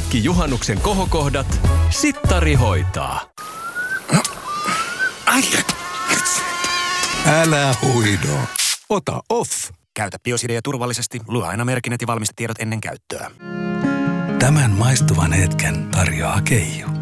Kaikki juhannuksen kohokohdat Sittari hoitaa. Älä huido. Ota off. Käytä Biosidea turvallisesti. Lue aina merkinnät ja valmistetiedot ennen käyttöä. Tämän maistuvan hetken tarjoaa Keijo.